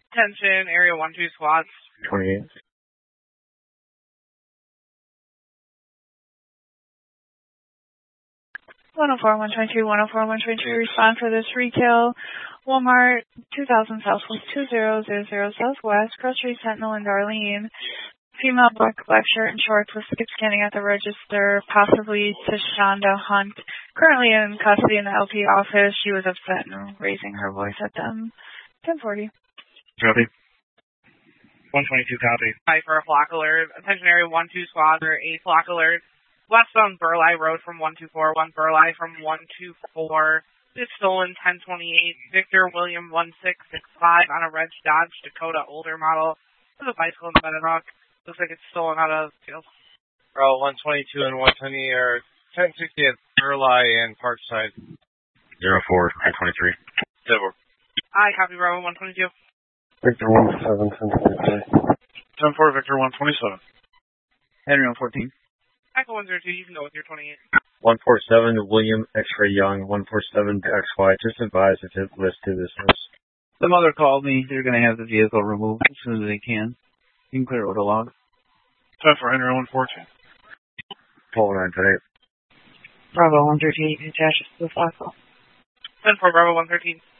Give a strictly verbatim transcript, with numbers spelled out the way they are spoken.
Attention, Area one two squads. twenty-eight. one oh four, one twenty-two, one oh four, one twenty-three, respond for this retail. Walmart, two thousand Southwest, two zero zero zero Southwest, Grocery Sentinel in Darlene. Female black, black shirt and shorts with skip scanning at the register, possibly Tashonda Hunt. Currently in custody in the L P office. She was upset and raising her voice at them. ten forty. Copy. one twenty-two, copy. Hi for a flock alert. Attention, Area one two squad or a flock alert. West on Burleigh Road from one two four, one Burleigh from one two four. It's stolen ten twenty-eight. Victor William one six six five on a red Dodge Dakota older model. There's a bicycle in the bed of rock. Looks like it's stolen out of field. Row one twenty-two and one twenty are ten sixty at Burleigh and Parkside. zero four, one twenty-three. Silver. I copy Bravo one twenty-two. Victor one seven, ten twenty-three. ten four, Victor one twenty-seven. Henry one fourteen. Echo one zero two, you can go with your twenty-eight. one forty-seven, William X-Ray Young, one forty-seven to X Y. Just advise if it lists to this list. The mother called me. They're going to have the vehicle removed as soon as they can. You can clear it with a log. ten for Henry one fourteen. twelve nine today. Bravo one thirteen, attached to the fossil. ten for Bravo one thirteen.